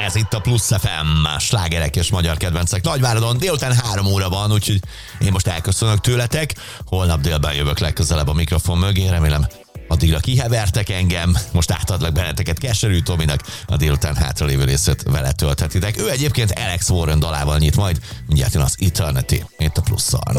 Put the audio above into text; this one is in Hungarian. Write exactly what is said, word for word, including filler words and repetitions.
Ez itt a Plusz ef em, slágerek és magyar kedvencek Nagyváradon. Délután három óra van, úgyhogy én most elköszönök tőletek. Holnap délben jövök legközelebb a mikrofon mögé, remélem addigra kihevertek engem. Most átadlak benneteket Keserű Tominak, a délután hátralévő részét vele tölthetitek. Ő egyébként Alex Warren dalával nyit majd, mindjárt jön az Eternity, itt a Plusszal.